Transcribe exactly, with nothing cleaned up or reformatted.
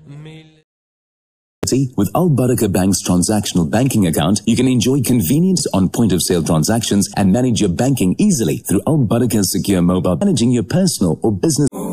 With Al Barakah Bank's transactional banking account, you can enjoy convenience on point-of-sale transactions and manage your banking easily through Al Barakah's secure mobile, managing your personal or business